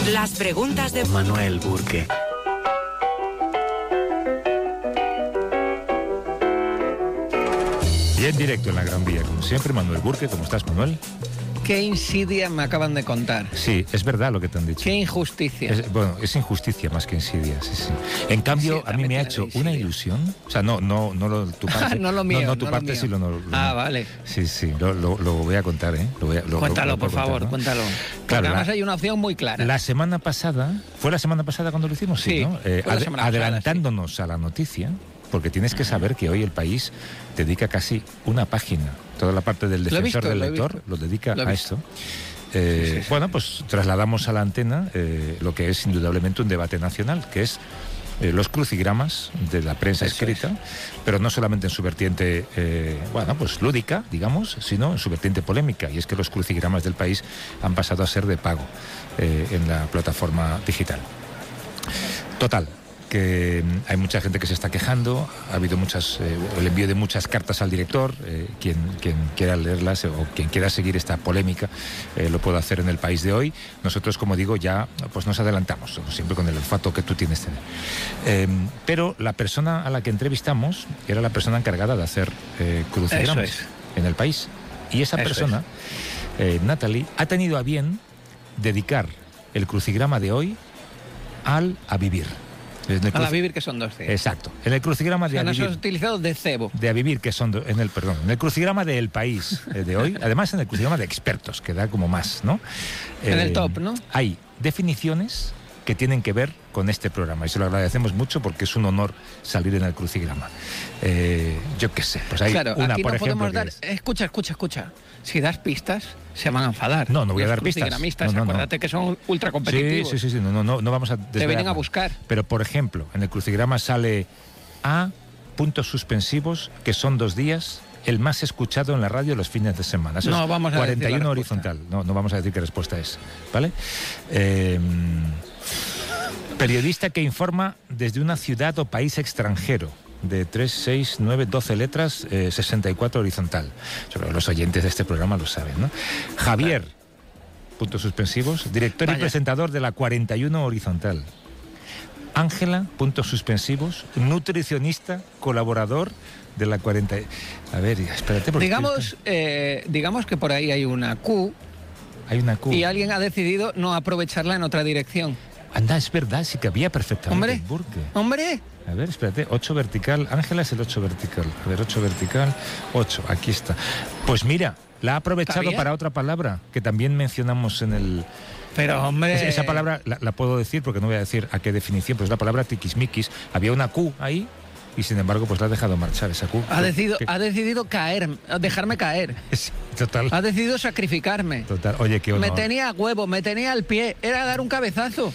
Las preguntas de Manuel Burke. Y en directo en la Gran Vía, como siempre, Manuel Burke. ¿Cómo estás, Manuel? Qué insidia me acaban de contar. Sí, es verdad lo que te han dicho. Qué injusticia. Es injusticia más que insidia, sí, sí. En cambio, Sí, a mí me ha hecho una ilusión. O sea, no tu parte. No lo mío. No tu no parte, lo mío. sí lo vale. Sí, lo voy a contar, ¿eh? Cuéntalo, por favor, ¿no? cuéntalo. Claro, Porque además hay una opción muy clara. La semana pasada, ¿fue la semana pasada cuando lo hicimos? Sí, ¿no? fue la semana adelantándonos a la noticia, porque tienes que saber que hoy El País dedica casi una página, toda la parte del defensor del lector lo dedica a esto. Sí. Bueno, pues trasladamos a la antena lo que es indudablemente un debate nacional, que es los crucigramas de la prensa escrita, pero no solamente en su vertiente, pues lúdica, digamos, sino en su vertiente polémica, y es que los crucigramas del País han pasado a ser de pago en la plataforma digital. Total, que hay mucha gente que se está quejando, ha habido el envío de muchas cartas al director, quien quiera leerlas o quien quiera seguir esta polémica lo puede hacer en El País de hoy. Nosotros, como digo, ya pues nos adelantamos, siempre con el olfato que tú tienes. Pero la persona a la que entrevistamos era la persona encargada de hacer crucigramas en El País. Y esa persona, Natalie, ha tenido a bien dedicar el crucigrama de hoy a vivir. A vivir, que son 2 C. Exacto. En el crucigrama de no se ha utilizado de cebo. De a vivir, que son en el crucigrama de El País de hoy, además en el crucigrama de expertos, que da como más, ¿no? En el top, ¿no? Hay definiciones que tienen que ver con este programa y se lo agradecemos mucho porque es un honor salir en el crucigrama. Yo qué sé, pues hay una, aquí por no ejemplo, podemos dar... Escucha. Si das pistas, se van a enfadar. No voy a dar pistas. Acuérdate que son ultra competitivos. Sí, no vamos a desvelar. Te vienen a buscar. Pero, por ejemplo, en el crucigrama sale A, puntos suspensivos, que son 2 días, el más escuchado en la radio los fines de semana. Eso no es vamos a 41 decir horizontal. No vamos a decir qué respuesta es, ¿vale? Periodista que informa desde una ciudad o país extranjero, de 3, 6, 9, 12 letras, 64 horizontal. Yo creo que los oyentes de este programa lo saben, ¿no? Javier, puntos suspensivos, director y presentador de la 41 horizontal. Ángela, puntos suspensivos, nutricionista, colaborador de la 40... A ver, espérate. Digamos que por ahí hay una Q. Hay una Q. Y alguien ha decidido no aprovecharla en otra dirección. Anda, es verdad, sí que había perfectamente. ¡Hombre! A ver, espérate, 8 vertical. Ángela es el 8 vertical. A ver, 8 vertical, 8, aquí está. Pues mira, la ha aprovechado para otra palabra que también mencionamos en el... Pero, hombre... Esa palabra la puedo decir porque no voy a decir a qué definición, pero es la palabra tiquismiquis. Había una Q ahí y sin embargo pues la ha dejado marchar esa Q. Ha decidido dejarme caer. Sí, total. Ha decidido sacrificarme. Total. Oye, qué honor. Me tenía a huevo, me tenía al pie. Era dar un cabezazo.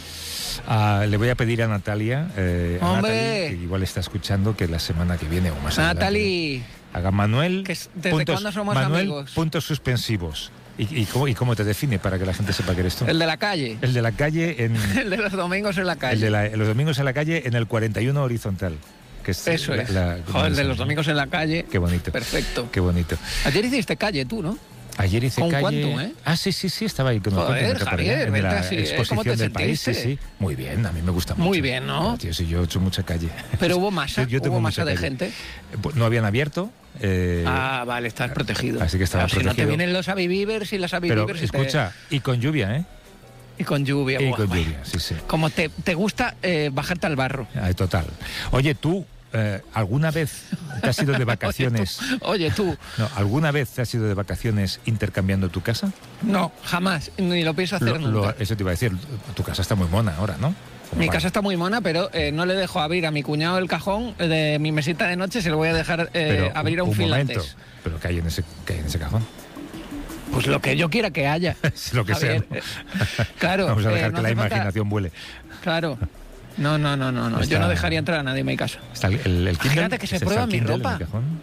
Le voy a pedir a Natalia, ¡hombre! a Natalie, que igual está escuchando, que la semana que viene o más adelante... Natalie... Haga Manuel... ¿Desde cuándo somos amigos? Puntos suspensivos. ¿Y cómo te define para que la gente sepa que eres tú? El de la calle. El de la calle en... El de los domingos en la calle. El de los domingos en la calle en el 41 horizontal. Que es Eso es. El de los domingos en la calle. Qué bonito. Perfecto. Qué bonito. Ayer hiciste calle tú, ¿no? Ayer hice ¿Con calle... cuánto, eh? Ah, sí, estaba ahí con el Joder, Javier, en la así, exposición del País. Sí. Muy bien, a mí me gusta mucho. Muy bien, ¿no? Tío, sí, yo he hecho mucha calle. Pero hubo masa, hubo masa de calle. gente. No habían abierto. Vale, estás protegido. Así que estaba protegido. Si no te vienen los avivivers y las avivivers... Pero escucha, y con lluvia, ¿eh? Y con lluvia. Y con lluvia, sí. Como te gusta bajarte al barro. Total. Oye, tú... ¿alguna vez te has ido de vacaciones? Oye, tú. No, ¿alguna vez te has ido de vacaciones intercambiando tu casa? No, jamás. Ni lo pienso hacer nunca. Eso te iba a decir. Tu casa está muy mona ahora, ¿no? Mi casa está muy mona, pero no le dejo abrir a mi cuñado el cajón de mi mesita de noche, se lo voy a dejar abrir a un finlandés. Momento. ¿Pero qué hay en ese cajón? Pues lo que yo quiera que haya. Lo que Javier, sea. Claro. Vamos a dejar que la imaginación vuele. Claro. No. Yo no dejaría entrar a nadie en mi casa. Está el Kindle. Fíjate que se prueba mi ropa.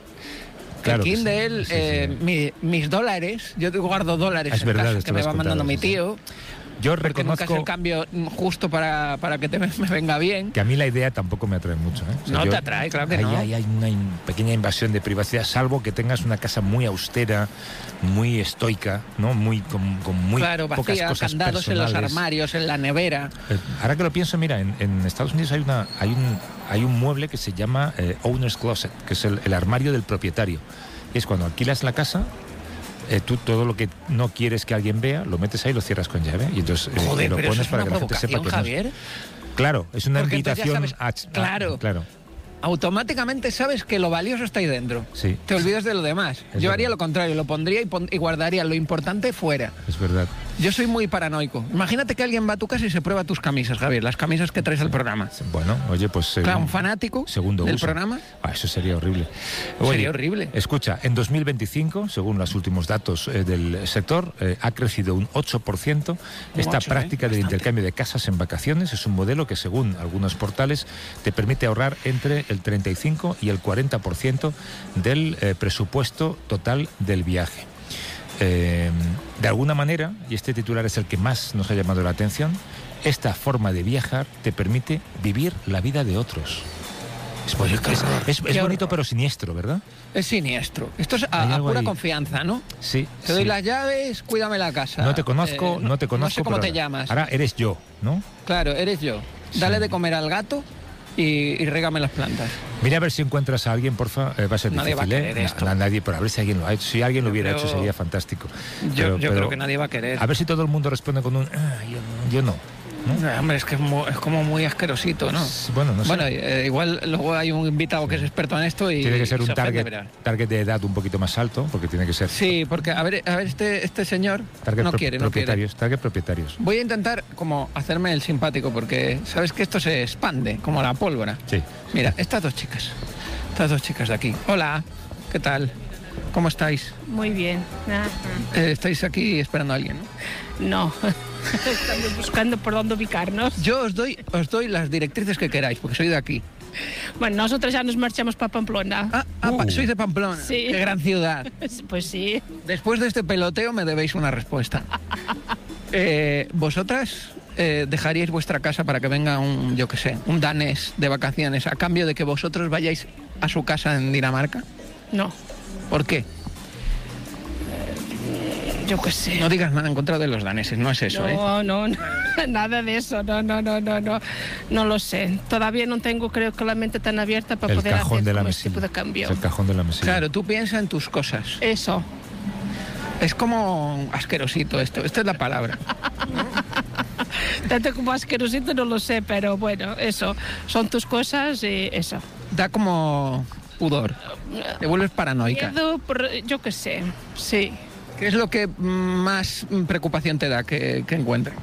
Claro, el Kindle, mis dólares. Yo guardo dólares es en verdad, casa que me va mandando mi tío. Yo porque reconozco... nunca es el cambio justo para que me venga bien. Que a mí la idea tampoco me atrae mucho, ¿eh? O sea, no te atrae, claro que no. Hay una pequeña invasión de privacidad, salvo que tengas una casa muy austera, muy estoica, ¿no? Con muy claro, vacía, pocas cosas candados personales. En los armarios, en la nevera. Ahora que lo pienso, mira, en Estados Unidos hay un mueble que se llama Owner's Closet, que es el armario del propietario. Es cuando alquilas la casa, tú todo lo que no quieres que alguien vea, lo metes ahí y lo cierras con llave. Y entonces Joder, lo pero pones eso es para una que la gente sepa que Javier. Claro, es una Porque invitación sabes, claro. claro. Automáticamente sabes que lo valioso está ahí dentro. Sí. Te olvidas de lo demás. Es Yo verdad. haría lo contrario, lo pondría y guardaría lo importante fuera. Es verdad. Yo soy muy paranoico. Imagínate que alguien va a tu casa y se prueba tus camisas, Javier, las camisas que traes al programa. Bueno, oye, pues... Claro, un fanático segundo del uso. programa. Eso sería horrible. Sería horrible. Escucha, en 2025, según los últimos datos del sector, ha crecido un 8%. Esta práctica del intercambio de casas en vacaciones es un modelo que, según algunos portales, te permite ahorrar entre el 35 y el 40% del presupuesto total del viaje. De alguna manera, y este titular es el que más nos ha llamado la atención, esta forma de viajar te permite vivir la vida de otros. Es bonito pero siniestro, ¿verdad? Es siniestro. Esto es a pura confianza, ¿no? Sí. Te doy las llaves, cuídame la casa. No te conozco, no te conozco. No sé cómo te ahora, llamas. Ahora eres yo, ¿no? Claro, eres yo. Dale de comer al gato y régame las plantas. Mira a ver si encuentras a alguien, porfa. Va a ser nadie difícil, va a querer esto. Nadie, pero a ver si alguien lo ha hecho. Si alguien lo hubiera hecho sería fantástico. Yo creo que nadie va a querer. A ver si todo el mundo responde con un yo no. ¿no? Hombre, es que es como muy asquerosito, ¿no? Bueno, no sé. Bueno, igual luego hay un invitado que es experto en esto y... Tiene que ser un target de edad un poquito más alto, porque tiene que ser... Sí, porque a ver este señor target no quiere. Target propietarios. Voy a intentar como hacerme el simpático, porque sabes que esto se expande, como la pólvora. Sí. Mira, estas dos chicas de aquí. Hola, ¿qué tal? ¿Cómo estáis? Muy bien. ¿Estáis aquí esperando a alguien? No. Estamos buscando por dónde ubicarnos. Yo os doy las directrices que queráis, porque soy de aquí. Bueno, nosotros ya nos marchamos para Pamplona. Sois de Pamplona. Sí. Qué gran ciudad. Pues sí. Después de este peloteo me debéis una respuesta. ¿Vosotras dejaríais vuestra casa para que venga un danés de vacaciones a cambio de que vosotros vayáis a su casa en Dinamarca? No. ¿Por qué? Yo qué sé. No digas nada en contra de los daneses, no es eso, No, nada de eso, no lo sé. Todavía no tengo, creo que la mente tan abierta para poder hacer este tipo de cambio. Es el cajón de la mesilla. Claro, tú piensas en tus cosas. Eso. Es como asquerosito esta es la palabra. Tanto como asquerosito no lo sé, pero bueno, eso. Son tus cosas y eso. Da como pudor. Te vuelves paranoica. Miedo, yo qué sé, sí. ¿Qué es lo que más preocupación te da que encuentren?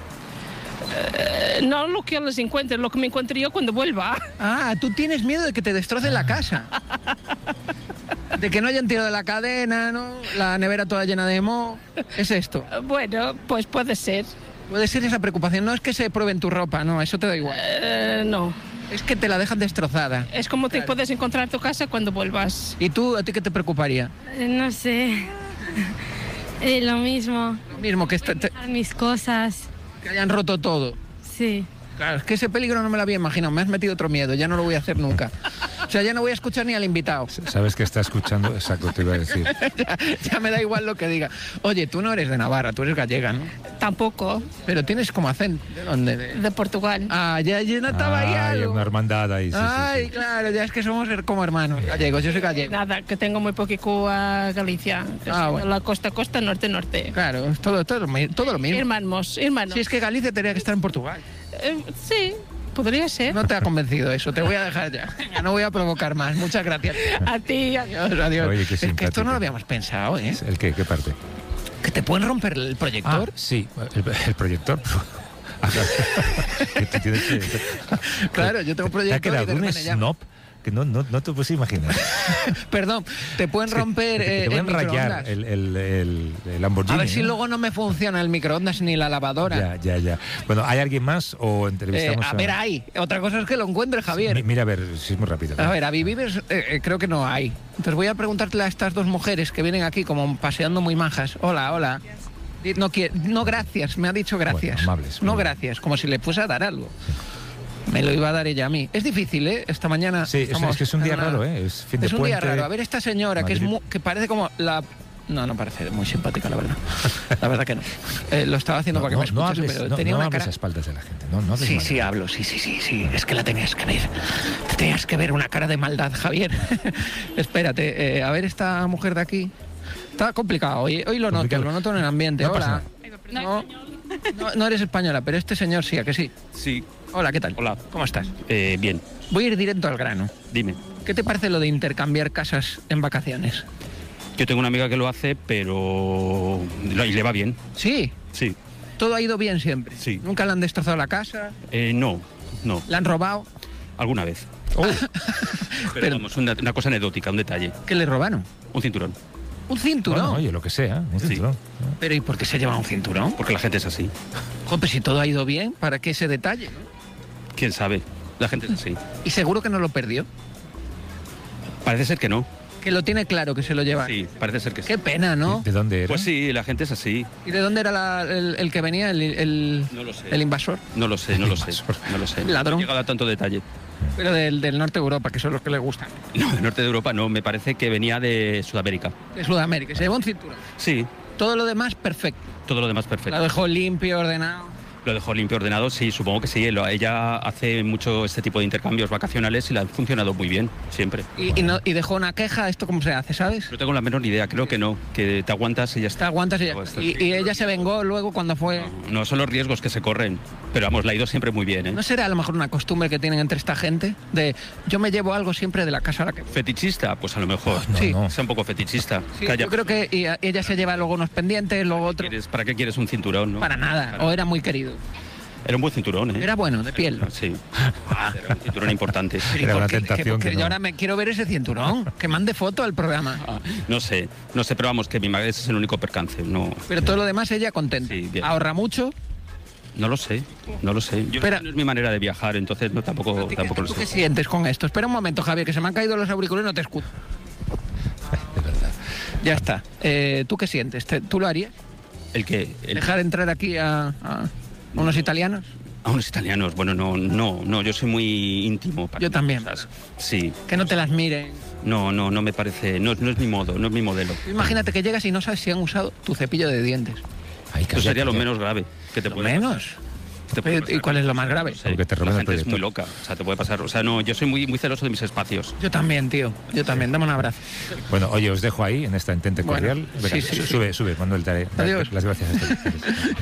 No lo que les encuentre, lo que me encuentre yo cuando vuelva. Tú tienes miedo de que te destrocen la casa. De que no hayan tirado la cadena, ¿no? La nevera toda llena de moho. ¿Es esto? Bueno, pues puede ser. Puede ser esa preocupación. No es que se prueben tu ropa, no, eso te da igual. No. Es que te la dejan destrozada. Es como te puedes encontrar tu casa cuando vuelvas. ¿Y tú, a ti qué te preocuparía? No sé. Lo mismo. Lo mismo, que mis cosas. Que hayan roto todo. Sí. Claro, es que ese peligro no me lo había imaginado. Me has metido otro miedo, ya no lo voy a hacer nunca. O sea, ya no voy a escuchar ni al invitado. ¿Sabes que está escuchando? Exacto, te iba a decir. ya me da igual lo que diga. Oye, tú no eres de Navarra, tú eres gallega, ¿no? Tampoco. Pero tienes como acento. ¿De dónde? De Portugal. Ya estaba ahí algo. Hay una hermandad ahí, sí. Claro, ya es que somos como hermanos gallegos, yo soy gallego. Nada, que tengo muy poquito a Galicia. Bueno. La costa, norte. Claro, todo lo mismo. Hermanos. Si es que Galicia tendría que estar en Portugal. Sí. Podría ser. No te ha convencido eso, te voy a dejar ya. Ya no voy a provocar más. Muchas gracias. A ti. Adiós. Oye, es que esto no lo habíamos pensado, ¿eh? ¿El qué? ¿Qué parte? ¿Que te pueden romper el proyector? Sí, el proyector. Claro, yo tengo un proyector. ¿Te ha quedado un snob? Que no te puedes imaginar. Perdón, te pueden romper te pueden rayar el Lamborghini. A ver si luego no me funciona el microondas ni la lavadora. Ya. Bueno, ¿hay alguien más o entrevistamos a ver, hay. Otra cosa es que lo encuentre, Javier. Mira, a ver, si es muy rápido. A ver, a Vivivers creo que no hay. Entonces voy a preguntarle a estas dos mujeres que vienen aquí como paseando muy majas. Hola. No, gracias, me ha dicho gracias. Bueno, amables, no, gracias, como si le fuese a dar algo. Me lo iba a dar ella a mí. Es difícil, ¿eh? Esta mañana... Sí, es que es un día raro, ¿eh? Es fin de un puente, día raro. A ver, esta señora, que parece como la... No parece muy simpática, la verdad. La verdad que no. Lo estaba haciendo para que me escuchase, pero tenía una cara... a espaldas de la gente, Sí, hablo, sí. Es que la tenías que ver. Te tenías que ver una cara de maldad, Javier. Espérate, a ver esta mujer de aquí. Está complicado, hoy lo noto en el ambiente. Hola. No eres española, pero este señor sí, ¿a que sí? Sí. Hola, ¿qué tal? Hola. ¿Cómo estás? Bien. Voy a ir directo al grano. Dime. ¿Qué te parece lo de intercambiar casas en vacaciones? Yo tengo una amiga que lo hace, pero... y le va bien. ¿Sí? Sí. ¿Todo ha ido bien siempre? Sí. ¿Nunca le han destrozado la casa? No. ¿La han robado? Alguna vez. Pero vamos, una cosa anecdótica, un detalle. ¿Qué le robaron? Un cinturón. ¿Un cinturón? Bueno, oye, lo que sea, un cinturón. Sí. ¿Pero y por qué se lleva un cinturón? Porque la gente es así. Joder, si todo ha ido bien, ¿para qué ese detalle? ¿No? ¿Quién sabe? La gente es así. ¿Y seguro que no lo perdió? Parece ser que no. Que lo tiene claro que se lo lleva. Sí, parece ser que sí. Qué pena, ¿no? ¿De dónde era? Pues sí, la gente es así. ¿Y de dónde era el que venía, No lo sé. el invasor? No lo sé. Ladrón. No he llegado a tanto detalle. Pero del norte de Europa, que son los que les gustan. No, del norte de Europa no, me parece que venía de Sudamérica. De Sudamérica, se llevó un cinturón. Sí. Todo lo demás, perfecto. Todo lo demás perfecto. Lo dejó limpio, ordenado. Lo dejó limpio, ordenado, sí, supongo que sí. Ella hace mucho este tipo de intercambios vacacionales y le han funcionado muy bien, siempre. ¿Y dejó una queja? ¿Esto cómo se hace, sabes? No tengo la menor idea, creo que no, que te aguantas y ya está. Te aguantas y ya está. ¿Y ella se vengó luego cuando fue...? No, son los riesgos que se corren, pero vamos, le ha ido siempre muy bien, ¿eh? ¿No será a lo mejor una costumbre que tienen entre esta gente? De, yo me llevo algo siempre de la casa a la que... ¿Fetichista? Pues a lo mejor. Sí. Es un poco fetichista. Sí, yo creo que ella se lleva luego unos pendientes, luego otro... ¿Para qué quieres un cinturón, no? Para nada, Claro. O era muy querido. Era un buen cinturón, ¿eh? Era bueno, de piel. Sí. Era un cinturón importante. Era una tentación que yo no. ahora me quiero ver ese cinturón. Que mande foto al programa. No sé, pero vamos, que mi madre ese es el único percance. No. Pero todo lo demás ella contenta. Sí, bien. ¿Ahorra mucho? No lo sé. Yo no es mi manera de viajar, entonces tampoco lo ¿Tú qué sé. sientes con esto? Espera un momento, Javier, que se me han caído los auriculares y no te escucho. Es verdad. Ya está. ¿Tú qué sientes? ¿Tú lo harías? ¿El qué? ¿Dejar entrar aquí a unos italianos? A unos italianos, bueno, no, yo soy muy íntimo. Yo también. Cosas. Sí. Que no te las miren. No me parece, no es mi modo, no es mi modelo. Imagínate que llegas y no sabes si han usado tu cepillo de dientes. Ay, Eso sería lo menos grave que te ¿Lo puede menos? pasar. ¿Y cuál es lo más grave? Sí, Porque te roban la el gente es muy proyector. loca, o sea, te puede pasar. O sea, no, yo soy muy celoso de mis espacios. Yo también, tío. Yo también. Dame un abrazo. Bueno, oye, os dejo ahí en esta entente Bueno, cordial. Venga, sí. sube, Manuel, te daré Adiós. las gracias a ustedes.